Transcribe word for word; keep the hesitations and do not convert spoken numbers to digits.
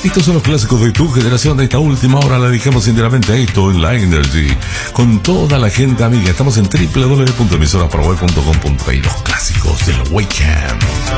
Estos son los clásicos de tu generación. De esta última hora la dedicamos enteramente a esto en la Energy, con toda la gente amiga. Estamos en doble u doble u doble u punto emisora pro web punto com punto pe. Los clásicos del Weekend.